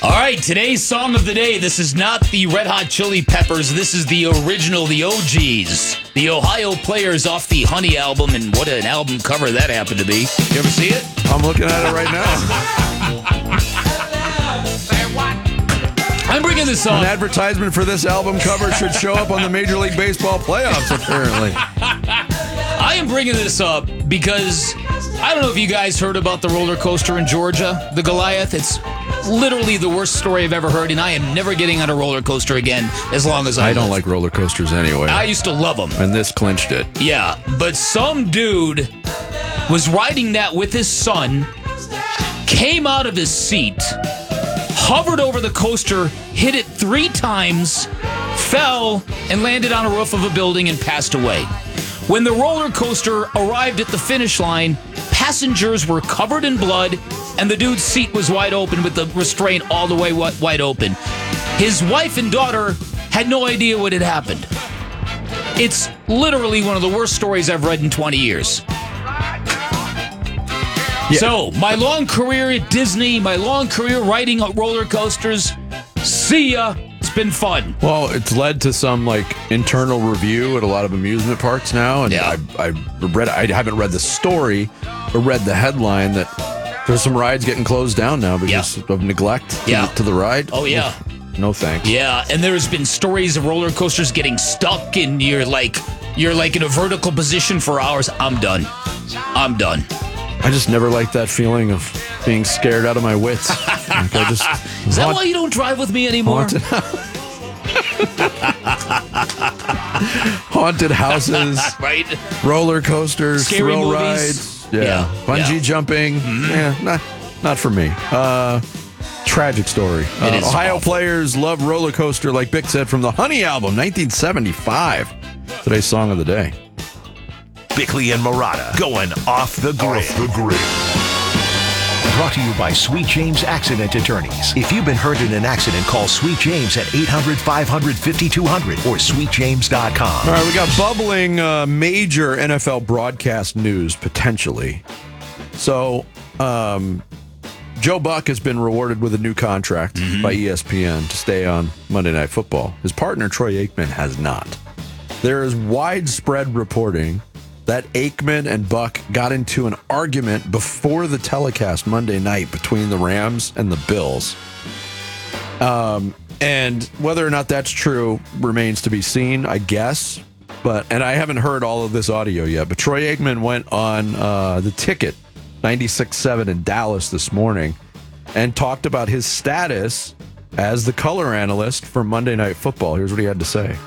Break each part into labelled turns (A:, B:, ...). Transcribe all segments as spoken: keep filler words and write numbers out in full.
A: All right, today's song of the day. This is not the Red Hot Chili Peppers. This is the original, the O Gs. The Ohio Players off the Honey album, and what an album cover that happened to be. You ever see it?
B: I'm looking at it right now.
A: I'm bringing this song.
B: An advertisement for this album cover should show up on the Major League Baseball playoffs, apparently.
A: I am bringing this up because I don't know if you guys heard about the roller coaster in Georgia, the Goliath. It's literally the worst story I've ever heard, and I am never getting on a roller coaster again as long as I
B: I don't
A: live.
B: like roller coasters anyway.
A: I used to love them.
B: And this clinched it.
A: Yeah, but some dude was riding that with his son, came out of his seat, hovered over the coaster, hit it three times, fell, and landed on a roof of a building and passed away. When the roller coaster arrived at the finish line, passengers were covered in blood, and the dude's seat was wide open with the restraint all the way wide open. His wife and daughter had no idea what had happened. It's literally one of the worst stories I've read in twenty years. Yeah. So, my long career at Disney, my long career riding roller coasters, see ya. It's been fun.
B: Well, it's led to some like internal review at a lot of amusement parks now, and
A: yeah.
B: I, I read. I haven't read the story, but read the headline that there's some rides getting closed down now because
A: yeah.
B: of neglect to,
A: yeah.
B: to the ride.
A: Oh yeah.
B: No thanks.
A: Yeah, and there's been stories of roller coasters getting stuck, and you're like you're like in a vertical position for hours. I'm done. I'm done.
B: I just never liked that feeling of being scared out of my wits. Like I just,
A: Is that why you don't drive with me anymore?
B: Haunted, haunted houses,
A: right?
B: Roller coasters,
A: Scary
B: thrill
A: movies.
B: rides, yeah,
A: yeah.
B: bungee
A: yeah.
B: jumping. Mm-hmm. Yeah, not not for me. Uh, tragic story. Uh, Ohio awful. Players love roller coaster, like Bick said, from the Honey album, nineteen seventy-five. Today's song of the day.
C: Bickley and Marotta going off the grid. Off the grid. Brought to you by Sweet James Accident Attorneys. If you've been hurt in an accident, call Sweet James at eight hundred, five hundred, fifty-two hundred or sweet james dot com.
B: All right, we got bubbling uh, major N F L broadcast news, potentially. So, um, Joe Buck has been rewarded with a new contract mm-hmm. by E S P N to stay on Monday Night Football. His partner, Troy Aikman, has not. There is widespread reporting that Aikman and Buck got into an argument before the telecast Monday night between the Rams and the Bills. Um, and whether or not that's true remains to be seen, I guess. But and I haven't heard all of this audio yet. But Troy Aikman went on uh, the Ticket ninety-six point seven in Dallas this morning and talked about his status as the color analyst for Monday Night Football. Here's what he had to say.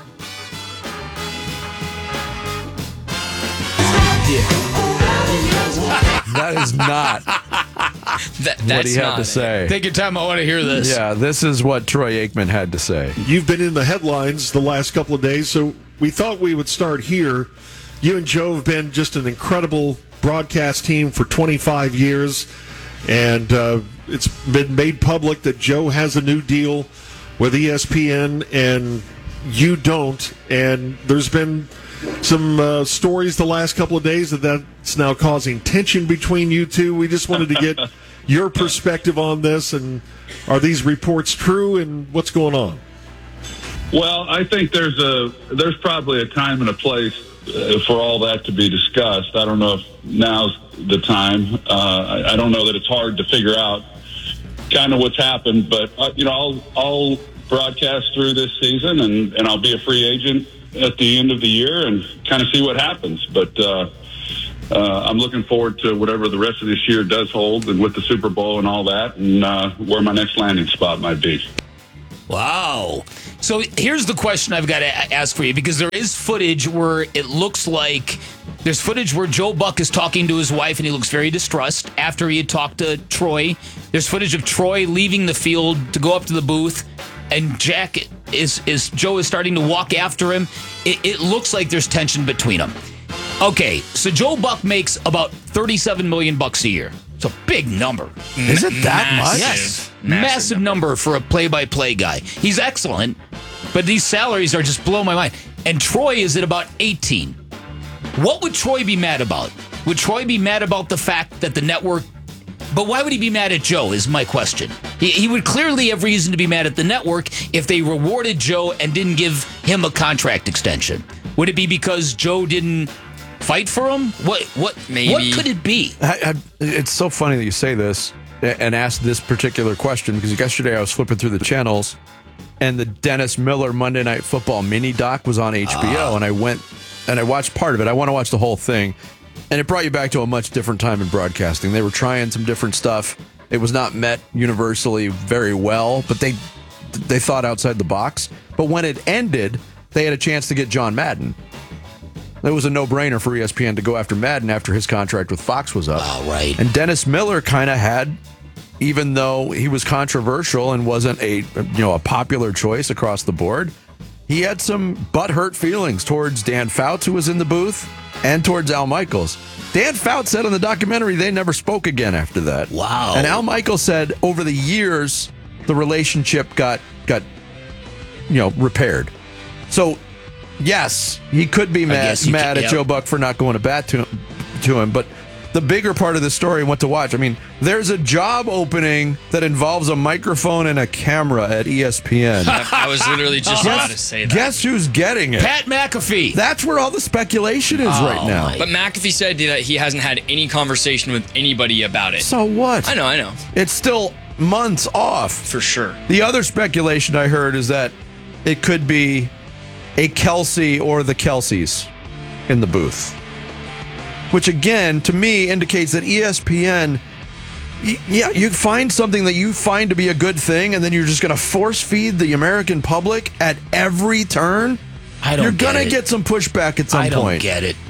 B: That is not
A: that, that's
B: what he had
A: not
B: to say.
A: Take your time. I want to hear this.
B: Yeah, this is what Troy Aikman had to say.
D: You've been in the headlines the last couple of days, so we thought we would start here. You and Joe have been just an incredible broadcast team for twenty-five years, and uh, it's been made public that Joe has a new deal with E S P N, and you don't. And there's been some uh, stories the last couple of days that that's now causing tension between you two. We just wanted to get your perspective on this, and are these reports true, and what's going on?
E: Well, I think there's a there's probably a time and a place uh, for all that to be discussed. I don't know if now's the time. Uh, I, I don't know that it's hard to figure out kind of what's happened, but uh, you know, I'll I'll broadcast through this season, and, and I'll be a free agent at the end of the year and kind of see what happens. But uh, uh, I'm looking forward to whatever the rest of this year does hold, and with the Super Bowl and all that, and uh, where my next landing spot might be.
A: Wow. So here's the question I've got to ask for you, because there is footage where it looks like there's footage where Joe Buck is talking to his wife, and he looks very distressed after he had talked to Troy. There's footage of Troy leaving the field to go up to the booth, and Jack is is Joe is starting to walk after him. It, it looks like there's tension between them. Okay, so Joe Buck makes about thirty-seven million bucks a year. It's a big number.
B: Is it that
A: Massive.
B: much?
A: Yes. Massive, Massive number. number for a play-by-play guy. He's excellent, but these salaries are just blowing my mind. And Troy is at about eighteen. What would Troy be mad about? Would Troy be mad about the fact that the network But why would he be mad at Joe is my question. He, he would clearly have reason to be mad at the network if they rewarded Joe and didn't give him a contract extension. Would it be because Joe didn't fight for him? What what
F: Maybe.
A: What could it be?
B: I, I, it's so funny that you say this and ask this particular question, because yesterday I was flipping through the channels and the Dennis Miller Monday Night Football mini doc was on H B O, uh. and I went and I watched part of it. I want to watch the whole thing. And it brought you back to a much different time in broadcasting. They were trying some different stuff. It was not met universally very well, but they they thought outside the box. But when it ended, they had a chance to get John Madden. It was a no-brainer for E S P N to go after Madden after his contract with Fox was up.
A: Oh, right.
B: And Dennis Miller kind of had, even though he was controversial and wasn't a you know a popular choice across the board, he had some butthurt feelings towards Dan Fouts, who was in the booth, and towards Al Michaels. Dan Fouts said in the documentary they never spoke again after that.
A: Wow.
B: And Al Michaels said over the years the relationship got got you know repaired. So yes, he could be mad mad
A: could,
B: at
A: yep.
B: Joe Buck for not going to bat to him, to him, but the bigger part of the story and what to watch. I mean, there's a job opening that involves a microphone and a camera at E S P N.
F: I, I was literally just about to say that.
B: Guess who's getting it?
A: Pat McAfee.
B: That's where all the speculation is
A: Oh,
B: right now.
A: my-
F: But McAfee said that he hasn't had any conversation with anybody about it.
B: So what?
F: I know, I know.
B: It's still months off.
F: For sure.
B: The other speculation I heard is that it could be a Kelsey or the Kelseys in the booth. Which, again, to me, indicates that E S P N, y- yeah, you find something that you find to be a good thing, and then you're just going to force feed the American public at every turn?
A: I don't
B: You're
A: get
B: going to
A: it.
B: get some pushback at some
A: I don't
B: point.
A: get it.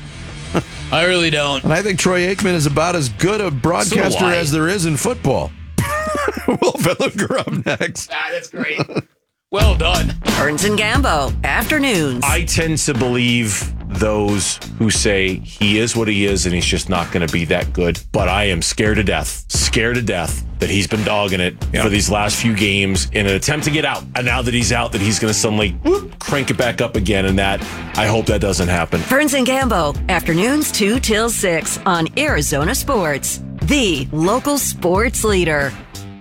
A: I really don't.
B: And I think Troy Aikman is about as good a broadcaster
A: So do I.
B: as there is in football. Will Villiger up next.
A: Ah, that's great. Well done.
G: Burns and Gambo, afternoons.
H: I tend to believe those who say he is what he is and he's just not going to be that good. But I am scared to death, scared to death that he's been dogging it yeah. for these last few games in an attempt to get out. And now that he's out, that he's going to suddenly whoop, crank it back up again. And that, I hope that doesn't happen.
G: Burns and Gambo, afternoons two till six on Arizona Sports, the local sports leader.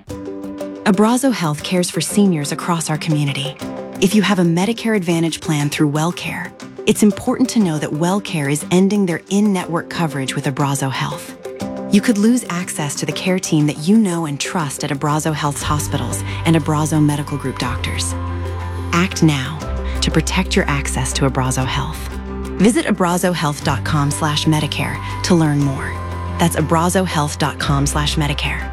I: Abrazo Health cares for seniors across our community. If you have a Medicare Advantage plan through WellCare, it's important to know that WellCare is ending their in-network coverage with Abrazo Health. You could lose access to the care team that you know and trust at Abrazo Health's hospitals and Abrazo Medical Group doctors. Act now to protect your access to Abrazo Health. Visit abrazohealth.com slash Medicare to learn more. That's abrazohealth.com slash Medicare.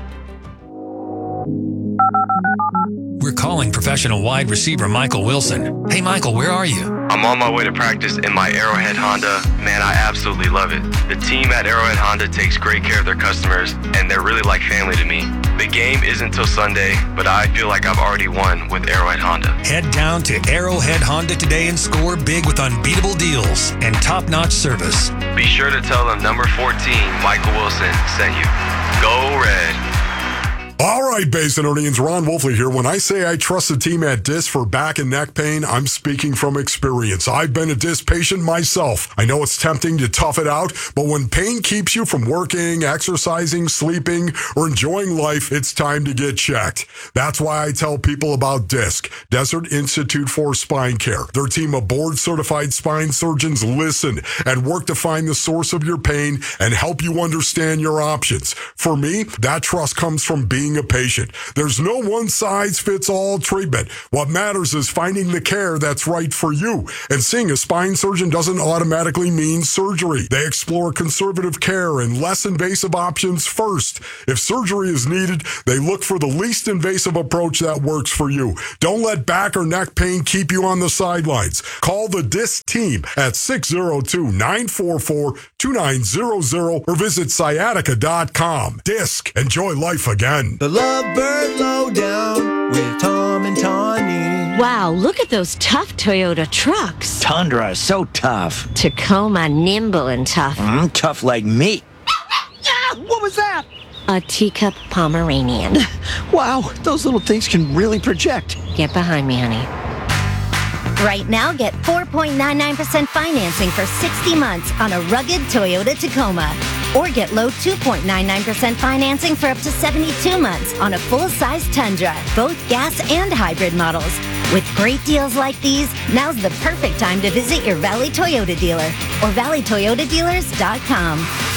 J: We're calling professional wide receiver Michael Wilson. Hey, Michael, where are you?
K: I'm on my way to practice in my Arrowhead Honda. Man, I absolutely love it. The team at Arrowhead Honda takes great care of their customers, and they're really like family to me. The game isn't till Sunday, but I feel like I've already won with Arrowhead Honda.
J: Head down to Arrowhead Honda today and score big with unbeatable deals and top-notch service.
K: Be sure to tell them number fourteen, Michael Wilson, sent you. Go Red.
L: All right, Basinonians, Ron Wolfley here. When I say I trust the team at Disc for back and neck pain, I'm speaking from experience. I've been a disc patient myself. I know it's tempting to tough it out, but when pain keeps you from working, exercising, sleeping, or enjoying life, it's time to get checked. That's why I tell people about Disc, Desert Institute for Spine Care. Their team of board-certified spine surgeons listen and work to find the source of your pain and help you understand your options. For me, that trust comes from being a patient. There's no one-size-fits-all treatment. What matters is finding the care that's right for you. And seeing a spine surgeon doesn't automatically mean surgery. They explore conservative care and less invasive options first. If surgery is needed, they look for the least invasive approach that works for you. Don't let back or neck pain keep you on the sidelines. Call the Disc team at six oh two, nine four four, two nine zero zero or visit sciatica dot com. Disc. Enjoy life again.
M: The Lovebird Lowdown with Tom and Tawny.
N: Wow, look at those tough Toyota trucks.
O: Tundra is so tough.
N: Tacoma, nimble and tough.
O: Mm, tough like me. Ah, what was that?
N: A teacup Pomeranian.
O: Wow, those little things can really project.
N: Get behind me, honey.
P: Right now, get four point nine nine percent financing for sixty months on a rugged Toyota Tacoma. Or get low two point nine nine percent financing for up to seventy-two months on a full-size Tundra, both gas and hybrid models. With great deals like these, now's the perfect time to visit your Valley Toyota dealer or valley toyota dealers dot com.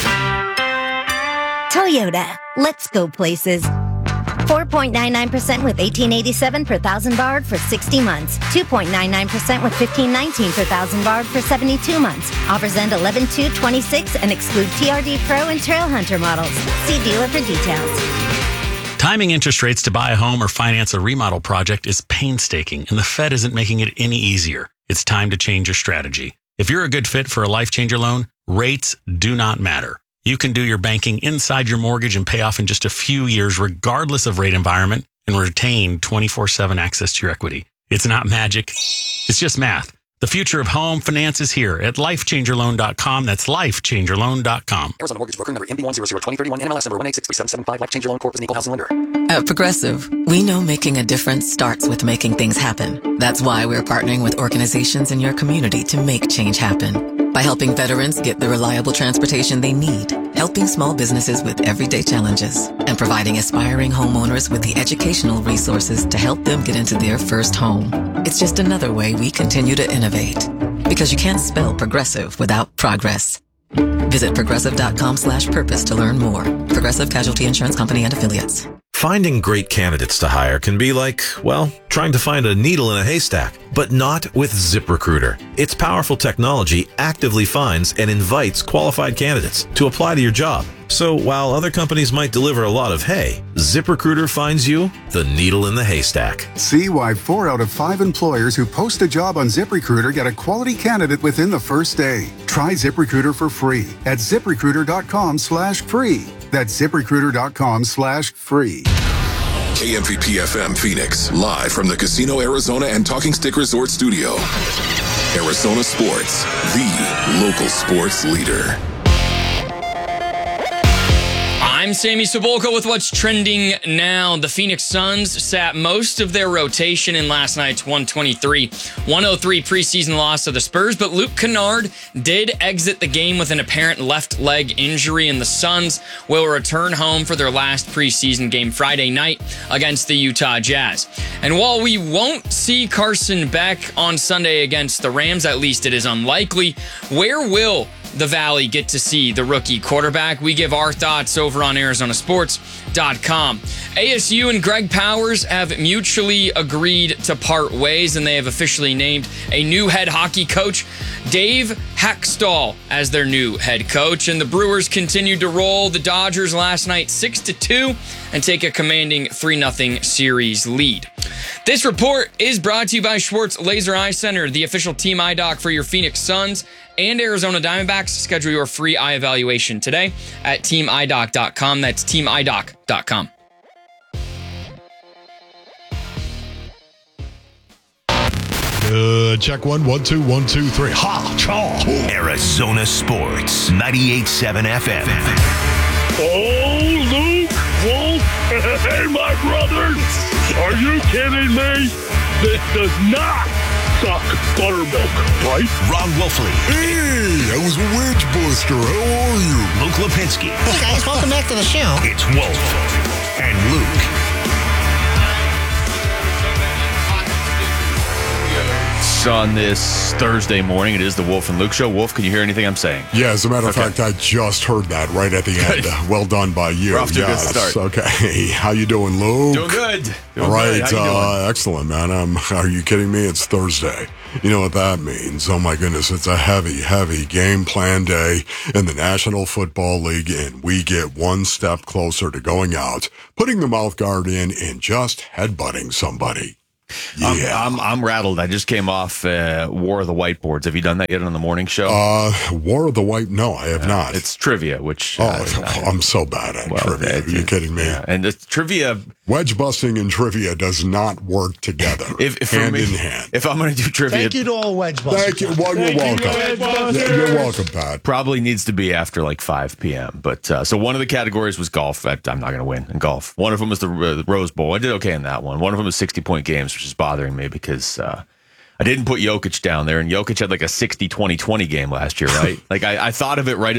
P: Toyota, let's go places. four point nine nine percent with eighteen eighty-seven per thousand borrowed for sixty months. two point nine nine percent with fifteen nineteen per thousand borrowed for seventy-two months. Offers end eleven two twenty-six and exclude T R D Pro and Trail Hunter models. See dealer for details.
Q: Timing interest rates to buy a home or finance a remodel project is painstaking, and the Fed isn't making it any easier. It's time to change your strategy. If you're a good fit for a Life Changer loan, rates do not matter. You can do your banking inside your mortgage and pay off in just a few years, regardless of rate environment, and retain twenty-four seven access to your equity. It's not magic. It's just math. The future of home finance is here at life changer loan dot com. That's life changer loan dot com.
R: Arizona Mortgage Broker number M B one zero zero two zero three one, N M L S number one eight six three seven seven five. Life Changer Loan Corp is an equal housing lender.
S: At Progressive, we know making a difference starts with making things happen. That's why we're partnering with organizations in your community to make change happen. By helping veterans get the reliable transportation they need, helping small businesses with everyday challenges, and providing aspiring homeowners with the educational resources to help them get into their first home. It's just another way we continue to innovate. Because you can't spell progressive without progress. Visit progressive.com slash purpose to learn more. Progressive Casualty Insurance Company and Affiliates.
T: Finding great candidates to hire can be like, well, trying to find a needle in a haystack, but not with ZipRecruiter. Its powerful technology actively finds and invites qualified candidates to apply to your job. So while other companies might deliver a lot of hay, ZipRecruiter finds you the needle in the haystack.
U: See why four out of five employers who post a job on ZipRecruiter get a quality candidate within the first day. Try ZipRecruiter for free at ziprecruiter.com slash free. That's ziprecruiter.com slash free.
V: K M V P F M Phoenix, live from the Casino Arizona and Talking Stick Resort Studio. Arizona Sports, the local sports leader.
F: I'm Sammy Cebulka with what's trending now. The Phoenix Suns sat most of their rotation in last night's one twenty-three one oh three preseason loss to the Spurs, but Luke Kennard did exit the game with an apparent left leg injury, and the Suns will return home for their last preseason game Friday night against the Utah Jazz. And while we won't see Carson Beck on Sunday against the Rams, at least it is unlikely, where will the Valley get to see the rookie quarterback? We give our thoughts over on Arizona Sports dot com. A S U and Greg Powers have mutually agreed to part ways, and they have officially named a new head hockey coach, Dave Hackstall, as their new head coach. And the Brewers continued to roll the Dodgers last night six to two and take a commanding three nothing series lead. This report is brought to you by Schwartz Laser Eye Center, the official team eye doc for your Phoenix Suns and Arizona Diamondbacks. Schedule your free eye evaluation today at team eye doc dot com. That's team eye doc dot com.
L: Uh, check one, one, two, one, two, three. Ha, chaw.
C: Arizona Sports, ninety-eight point seven F M.
W: Oh, Luke, Wolf, hey, my brothers, are you kidding me? This does not suck buttermilk, right?
C: Ron Wolfley.
L: Hey, I was a wedge buster. How are you?
C: Luke Lipinski.
X: Hey, guys, welcome back to the show.
C: It's Wolf and Luke.
Y: On this Thursday morning, it is the Wolf and Luke Show. Wolf, can you hear anything I'm saying?
L: Yeah, as a matter of
Y: okay.
L: fact, I just heard that right at the end. Uh, well done by you.
Y: We're off to
L: yes.
Y: a good start.
L: Okay, how you doing, Luke?
Y: Doing good. Doing
L: All right,
Y: good. How you
L: uh,
Y: doing?
L: Excellent, man. Um, are you kidding me? It's Thursday. You know what that means? Oh my goodness, it's a heavy, heavy game plan day in the National Football League, and we get one step closer to going out, putting the mouth guard in, and just headbutting somebody.
Y: Yeah. I'm, I'm, I'm rattled. I just came off uh, War of the Whiteboards. Have you done that yet on the morning show?
L: Uh, War of the White? No, I have uh, not.
Y: It's trivia, which...
L: Oh,
Y: uh,
L: I'm so bad at well, trivia. Are you kidding me?
Y: Yeah. And it's trivia...
L: Wedge busting and trivia does not work together,
Y: if, if
L: hand
Y: me,
L: in hand.
Y: If I'm going to do trivia...
X: Thank you to all wedge busters.
L: Thank you. Well, you're
X: Thank
L: welcome.
X: You,
L: yeah, you're welcome, Pat.
Y: Probably needs to be after like five p.m. But uh, so one of the categories was golf. I, I'm not going to win in golf. One of them was the, uh, the Rose Bowl. I did okay in that one. One of them was sixty-point games, which is bothering me because uh, I didn't put Jokic down there, and Jokic had like a sixty twenty twenty game last year, right? Like I, I thought of it right